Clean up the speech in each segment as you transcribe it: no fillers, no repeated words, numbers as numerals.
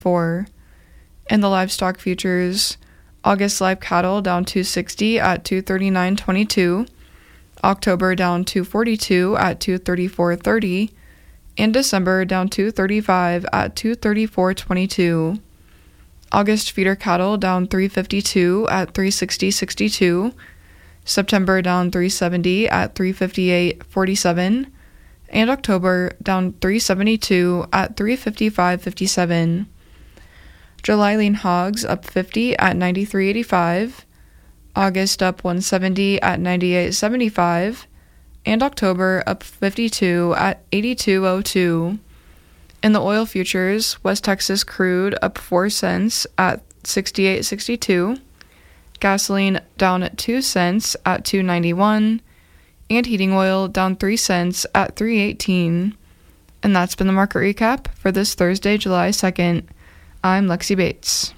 4. In the livestock futures, August live cattle down 260 at 239.22, October down 242 at 234.30, and December down 235 at 234.22. August feeder cattle down 352 at 360.62, September down 370 at 358.47, and October down 372 at 355.57. July lean hogs up 50 at 93.85, August up 170 at 98.75, and October up 52 at 82.02. In the oil futures, West Texas crude up 4 cents at 68.62, gasoline down at 2 cents at 2.91, and heating oil down 3 cents at 3.18. And that's been the market recap for this Thursday, July 2nd. I'm Lexi Bates.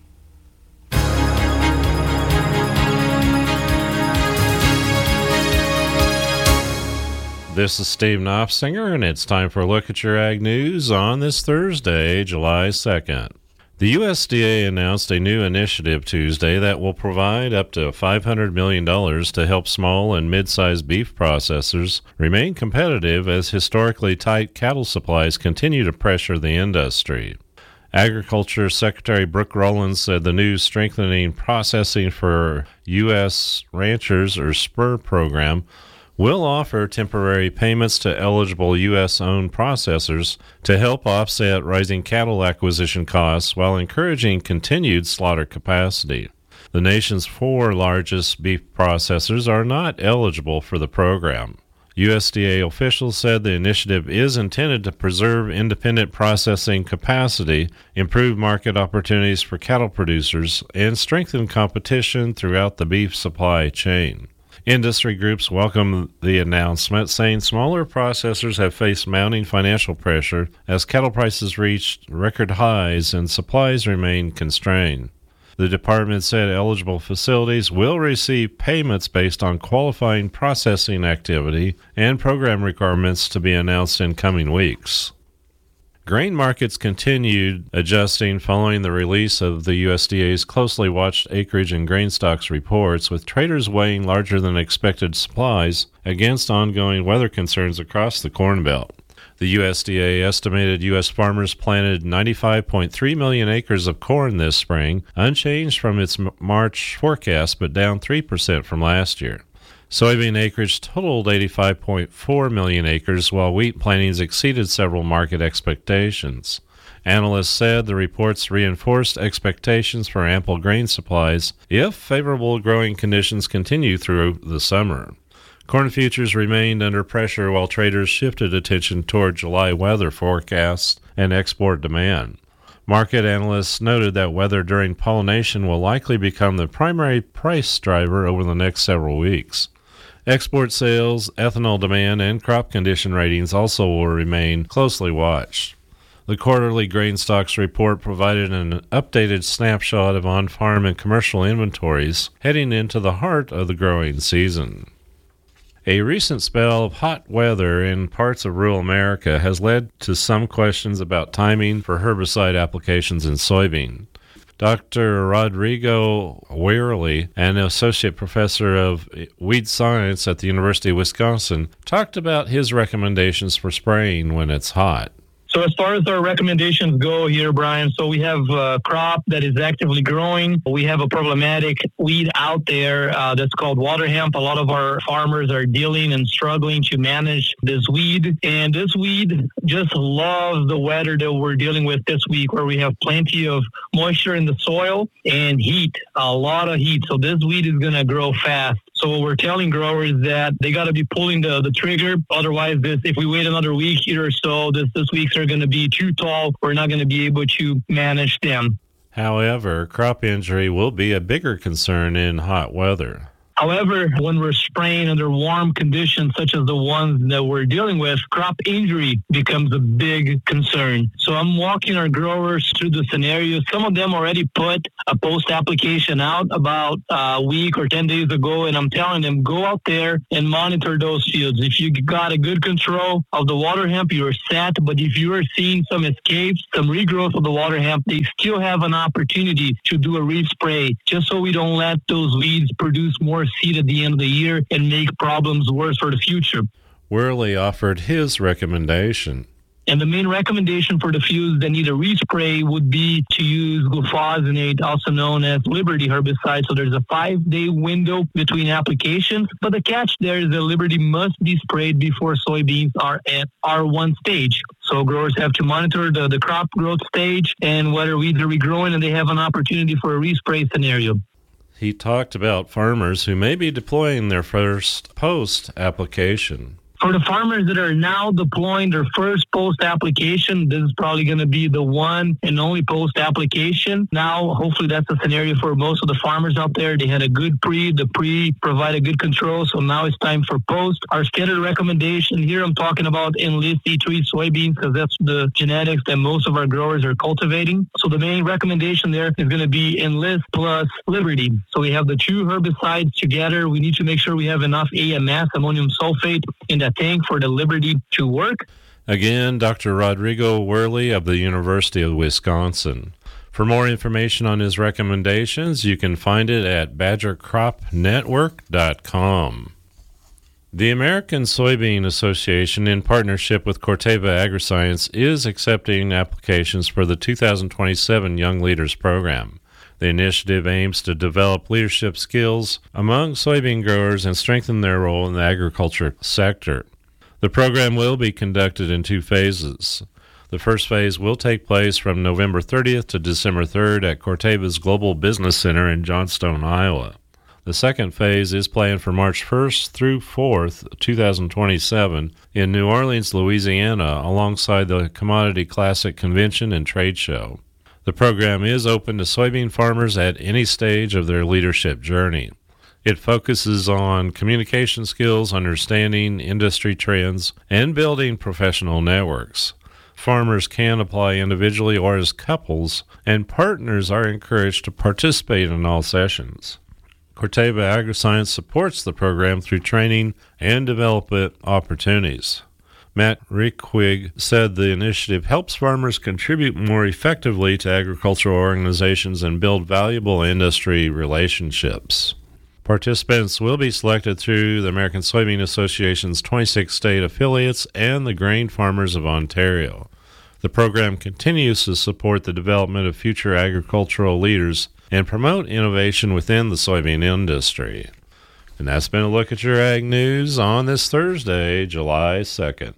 This is Steve Knopfsinger, and it's time for a look at your ag news on this Thursday, July 2nd. The USDA announced a new initiative Tuesday that will provide up to $500 million to help small and mid-sized beef processors remain competitive as historically tight cattle supplies continue to pressure the industry. Agriculture Secretary Brooke Rollins said the new Strengthening Processing for U.S. Ranchers, or SPUR program, will offer temporary payments to eligible U.S.-owned processors to help offset rising cattle acquisition costs while encouraging continued slaughter capacity. The nation's 4 largest beef processors are not eligible for the program. USDA officials said the initiative is intended to preserve independent processing capacity, improve market opportunities for cattle producers, and strengthen competition throughout the beef supply chain. Industry groups welcome the announcement, saying smaller processors have faced mounting financial pressure as cattle prices reached record highs and supplies remain constrained. The department said eligible facilities will receive payments based on qualifying processing activity and program requirements to be announced in coming weeks. Grain markets continued adjusting following the release of the USDA's closely watched acreage and grain stocks reports, with traders weighing larger than expected supplies against ongoing weather concerns across the Corn Belt. The USDA estimated U.S. farmers planted 95.3 million acres of corn this spring, unchanged from its March forecast but down 3% from last year. Soybean acreage totaled 85.4 million acres, while wheat plantings exceeded several market expectations. Analysts said the reports reinforced expectations for ample grain supplies if favorable growing conditions continue through the summer. Corn futures remained under pressure while traders shifted attention toward July weather forecasts and export demand. Market analysts noted that weather during pollination will likely become the primary price driver over the next several weeks. Export sales, ethanol demand, and crop condition ratings also will remain closely watched. The quarterly grain stocks report provided an updated snapshot of on-farm and commercial inventories heading into the heart of the growing season. A recent spell of hot weather in parts of rural America has led to some questions about timing for herbicide applications in soybean. Dr. Rodrigo Wehrle, an associate professor of weed science at the University of Wisconsin, talked about his recommendations for spraying when it's hot. So as far as our recommendations go here, Brian, so we have a crop that is actively growing. We have a problematic weed out there that's called water hemp. A lot of our farmers are dealing and struggling to manage this weed. And this weed just loves the weather that we're dealing with this week, where we have plenty of moisture in the soil and heat, a lot of heat. So this weed is going to grow fast. So what we're telling growers that they got to be pulling the trigger. Otherwise, if we wait another week here or so, this weeks are going to be too tall. We're not going to be able to manage them. However, crop injury will be a bigger concern in hot weather. However, when we're spraying under warm conditions, such as the ones that we're dealing with, crop injury becomes a big concern. So I'm walking our growers through the scenarios. Some of them already put a post-application out about a week or 10 days ago, and I'm telling them, go out there and monitor those fields. If you got a good control of the water hemp, you're set. But if you are seeing some escapes, some regrowth of the water hemp, they still have an opportunity to do a respray, just so we don't let those weeds produce more seed at the end of the year and make problems worse for the future. Worley offered his recommendation. And the main recommendation for the fields that need a respray would be to use glufosinate, also known as Liberty herbicide. So there's a 5-day window between applications. But the catch there is that Liberty must be sprayed before soybeans are at R1 stage. So growers have to monitor the crop growth stage and whether weeds are regrowing, and they have an opportunity for a respray scenario. He talked about farmers who may be deploying their first post-application. For the farmers that are now deploying their first post-application, this is probably going to be the one and only post-application. Now, hopefully that's a scenario for most of the farmers out there. They had a good pre. The pre provided good control, so now it's time for post. Our scheduled recommendation here, I'm talking about Enlist E3 soybeans because that's the genetics that most of our growers are cultivating. So the main recommendation there is going to be Enlist plus Liberty. So we have the two herbicides together. We need to make sure we have enough AMS, ammonium sulfate, in that tank for the Liberty to work. Again, Dr. Rodrigo Worley of the University of Wisconsin. For more information on his recommendations, you can find it at badgercropnetwork.com. The American Soybean Association, in partnership with Corteva Agriscience, is accepting applications for the 2027 Young Leaders Program. The initiative aims to develop leadership skills among soybean growers and strengthen their role in the agriculture sector. The program will be conducted in 2 phases. The first phase will take place from November 30th to December 3rd at Corteva's Global Business Center in Johnstone, Iowa. The second phase is planned for March 1st through 4th, 2027 in New Orleans, Louisiana, alongside the Commodity Classic Convention and Trade Show. The program is open to soybean farmers at any stage of their leadership journey. It focuses on communication skills, understanding industry trends, and building professional networks. Farmers can apply individually or as couples, and partners are encouraged to participate in all sessions. Corteva Agriscience supports the program through training and development opportunities. Matt Rickwig said the initiative helps farmers contribute more effectively to agricultural organizations and build valuable industry relationships. Participants will be selected through the American Soybean Association's 26 state affiliates and the Grain Farmers of Ontario. The program continues to support the development of future agricultural leaders and promote innovation within the soybean industry. And that's been a look at your ag news on this Thursday, July 2nd.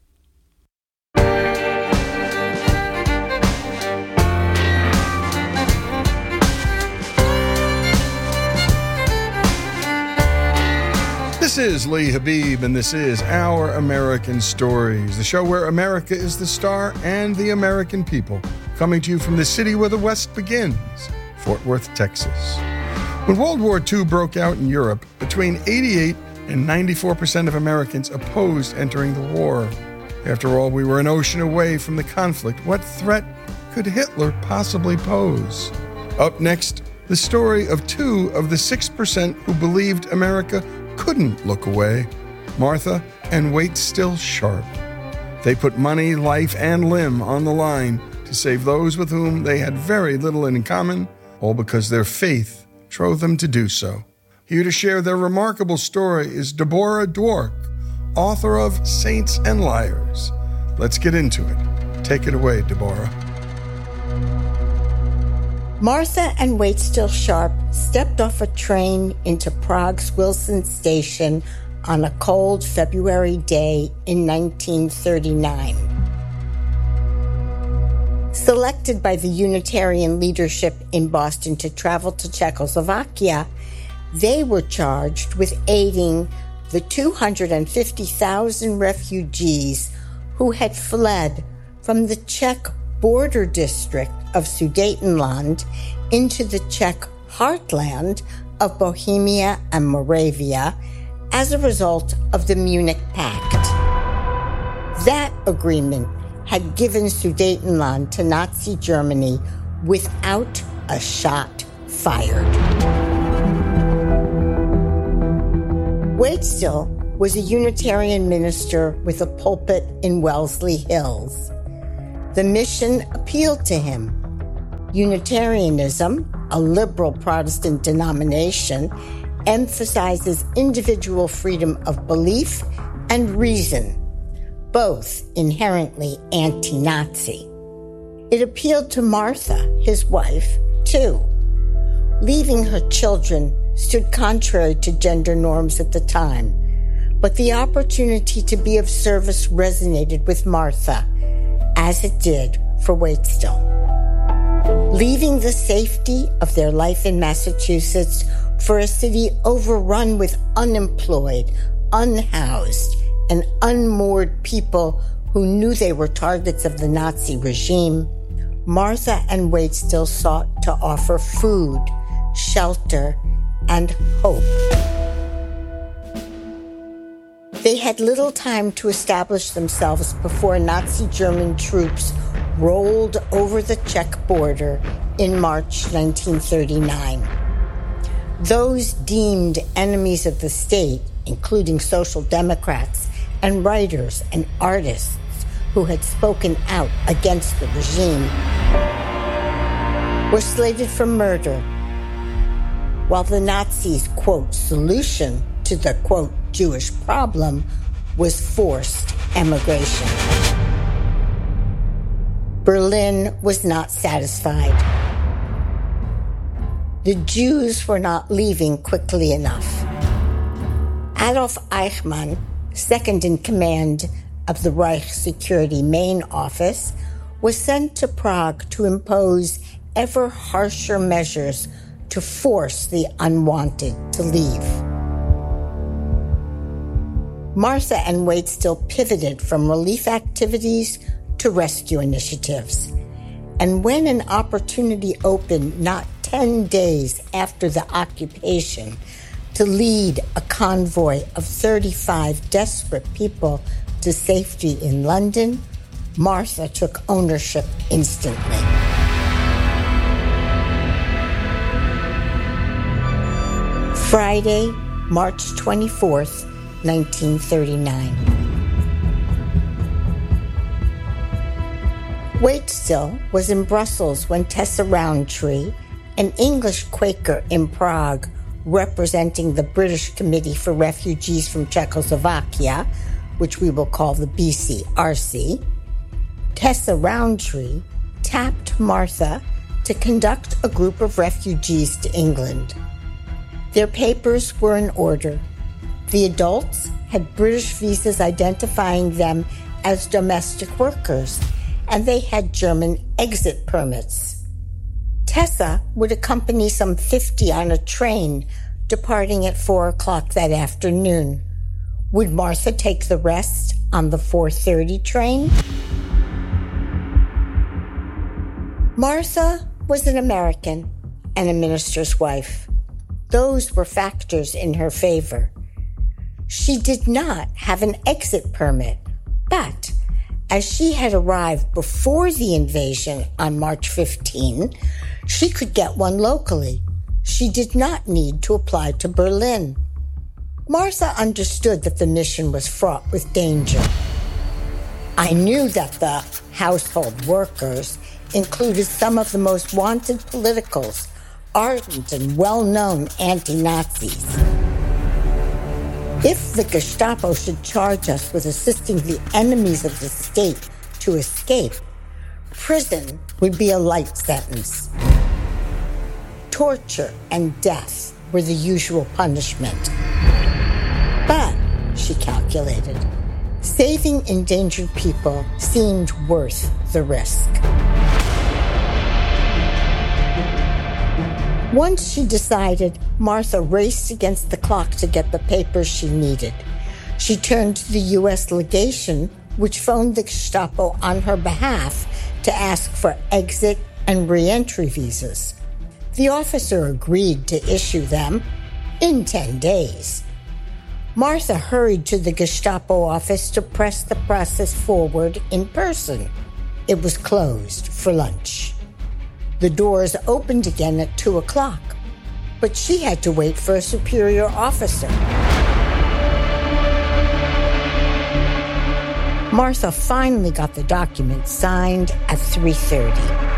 This is Lee Habib, and this is Our American Stories, the show where America is the star and the American people, coming to you from the city where the West begins, Fort Worth, Texas. When World War II broke out in Europe, between 88 and 94% of Americans opposed entering the war. After all, we were an ocean away from the conflict. What threat could Hitler possibly pose? Up next, the story of 2 of the 6% who believed America couldn't look away, Martha and Wait Still Sharp. They put money, life, and limb on the line to save those with whom they had very little in common, all because their faith drove them to do so. Here to share their remarkable story is Deborah Dwork, author of Saints and Liars. Let's get into it. Take it away, Deborah. Martha and Wait Still Sharp stepped off a train into Prague's Wilson Station on a cold February day in 1939. Selected by the Unitarian leadership in Boston to travel to Czechoslovakia, they were charged with aiding the 250,000 refugees who had fled from the Czech border district of Sudetenland into the Czech heartland of Bohemia and Moravia as a result of the Munich Pact. That agreement had given Sudetenland to Nazi Germany without a shot fired. Waitstill was a Unitarian minister with a pulpit in Wellesley Hills. The mission appealed to him. Unitarianism, a liberal Protestant denomination, emphasizes individual freedom of belief and reason, both inherently anti-Nazi. It appealed to Martha, his wife, too. Leaving her children stood contrary to gender norms at the time, but the opportunity to be of service resonated with Martha, as it did for Waitstill. Leaving the safety of their life in Massachusetts for a city overrun with unemployed, unhoused, and unmoored people who knew they were targets of the Nazi regime, Martha and Waitstill sought to offer food, shelter, and hope. They had little time to establish themselves before Nazi German troops rolled over the Czech border in March 1939. Those deemed enemies of the state, including Social Democrats and writers and artists who had spoken out against the regime, were slated for murder, while the Nazis' quote solution to the quote Jewish problem was forced emigration. Berlin was not satisfied. The Jews were not leaving quickly enough. Adolf Eichmann, second in command of the Reich Security Main Office, was sent to Prague to impose ever harsher measures to force the unwanted to leave. Martha and Waitstill pivoted from relief activities to rescue initiatives. And when an opportunity opened not 10 days after the occupation to lead a convoy of 35 desperate people to safety in London, Martha took ownership instantly. Friday, March 24th, 1939. Waitstill was in Brussels when Tessa Rowntree, an English Quaker in Prague representing the British Committee for Refugees from Czechoslovakia, which we will call the BCRC, Tessa Rowntree tapped Martha to conduct a group of refugees to England. Their papers were in order. The adults had British visas identifying them as domestic workers, and they had German exit permits. Tessa would accompany some 50 on a train departing at 4 o'clock that afternoon. Would Martha take the rest on the 4:30 train? Martha was an American and a minister's wife. Those were factors in her favor. She did not have an exit permit, but as she had arrived before the invasion on March 15, she could get one locally. She did not need to apply to Berlin. Martha understood that the mission was fraught with danger. I knew that the household workers included some of the most wanted politicals, ardent and well-known anti-Nazis. If the Gestapo should charge us with assisting the enemies of the state to escape, prison would be a light sentence. Torture and death were the usual punishment. But, she calculated, saving endangered people seemed worth the risk. Once she decided, Martha raced against the clock to get the papers she needed. She turned to the U.S. legation, which phoned the Gestapo on her behalf to ask for exit and re-entry visas. The officer agreed to issue them in 10 days. Martha hurried to the Gestapo office to press the process forward in person. It was closed for lunch. The doors opened again at 2 o'clock, but she had to wait for a superior officer. Martha finally got the document signed at 3:30.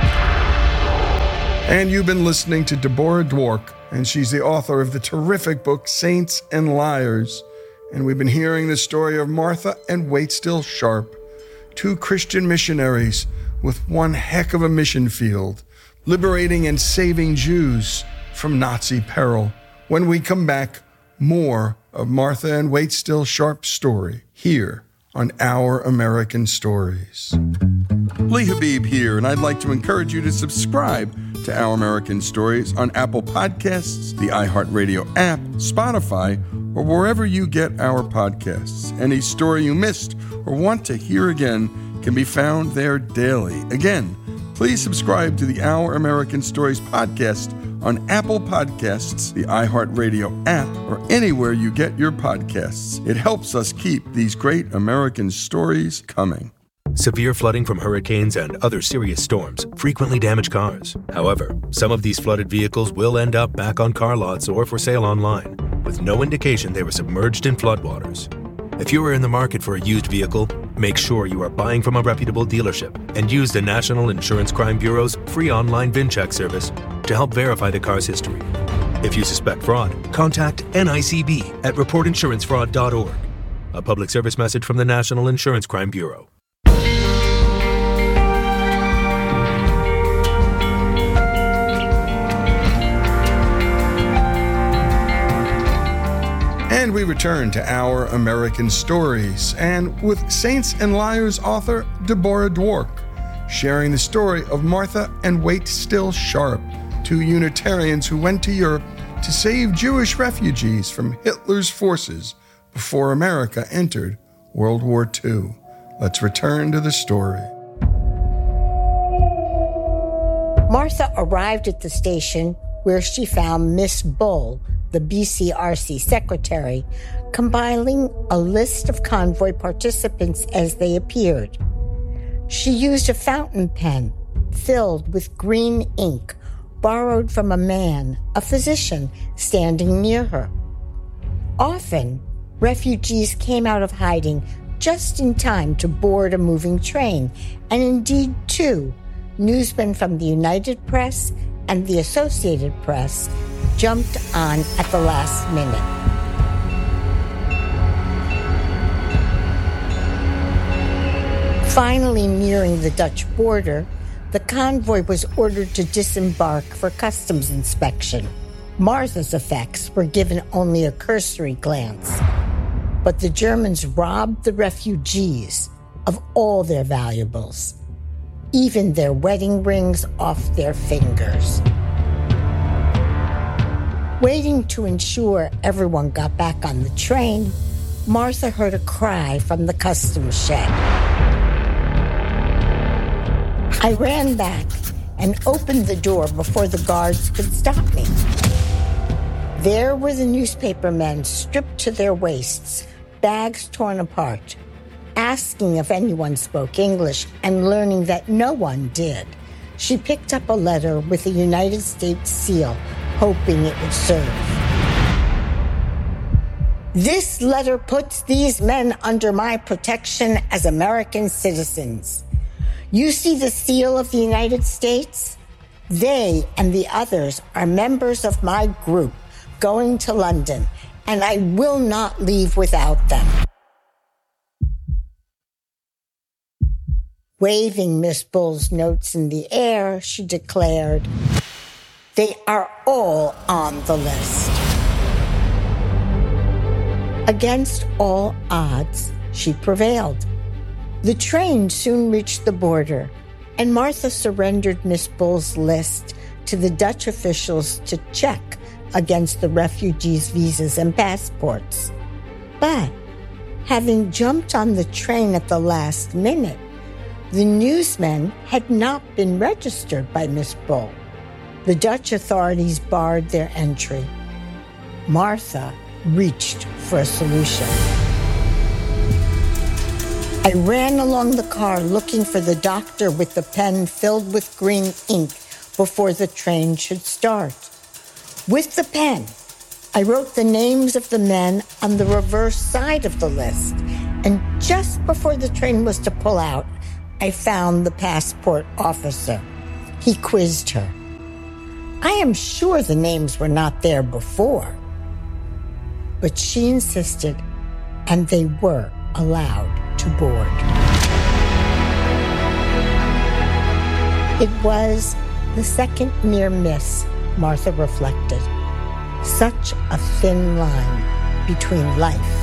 And you've been listening to Deborah Dwork, and she's the author of the terrific book Saints and Liars. And we've been hearing the story of Martha and Waitstill Sharp, two Christian missionaries with one heck of a mission field, liberating and saving Jews from Nazi peril. When we come back, more of Martha and Waitstill Sharp's story here on Our American Stories. Lee Habib here, and I'd like to encourage you to subscribe to Our American Stories on Apple Podcasts, the iHeartRadio app, Spotify, or wherever you get our podcasts. Any story you missed or want to hear again can be found there daily. Again, please subscribe to the Our American Stories podcast on Apple Podcasts, the iHeartRadio app, or anywhere you get your podcasts. It helps us keep these great American stories coming. Severe flooding from hurricanes and other serious storms frequently damage cars. However, some of these flooded vehicles will end up back on car lots or for sale online, with no indication they were submerged in floodwaters. If you are in the market for a used vehicle, make sure you are buying from a reputable dealership and use the National Insurance Crime Bureau's free online VIN check service to help verify the car's history. If you suspect fraud, contact NICB at reportinsurancefraud.org. A public service message from the National Insurance Crime Bureau. And we return to Our American Stories, and with Saints and Liars author Deborah Dwork, sharing the story of Martha and Waitstill Sharp, two Unitarians who went to Europe to save Jewish refugees from Hitler's forces before America entered World War II. Let's return to the story. Martha arrived at the station where she found Miss Bull, the BCRC secretary, compiling a list of convoy participants as they appeared. She used a fountain pen filled with green ink borrowed from a man, a physician, standing near her. Often, refugees came out of hiding just in time to board a moving train, and indeed, too, newsmen from the United Press and the Associated Press jumped on at the last minute. Finally nearing the Dutch border, the convoy was ordered to disembark for customs inspection. Martha's effects were given only a cursory glance, but the Germans robbed the refugees of all their valuables, even their wedding rings off their fingers. Waiting to ensure everyone got back on the train, Martha heard a cry from the customs shed. I ran back and opened the door before the guards could stop me. There were the newspaper men stripped to their waists, bags torn apart, asking if anyone spoke English and learning that no one did. She picked up a letter with a United States seal, hoping it would serve. This letter puts these men under my protection as American citizens. You see the seal of the United States? They and the others are members of my group going to London, and I will not leave without them. Waving Miss Bull's notes in the air, she declared, "They are all on the list." Against all odds, she prevailed. The train soon reached the border, and Martha surrendered Miss Bull's list to the Dutch officials to check against the refugees' visas and passports. But, having jumped on the train at the last minute, the newsmen had not been registered by Miss Bull. The Dutch authorities barred their entry. Martha reached for a solution. I ran along the car looking for the doctor with the pen filled with green ink before the train should start. With the pen, I wrote the names of the men on the reverse side of the list, and just before the train was to pull out, I found the passport officer. He quizzed her. I am sure the names were not there before, but she insisted, and they were allowed to board. It was the second near miss, Martha reflected. Such a thin line between life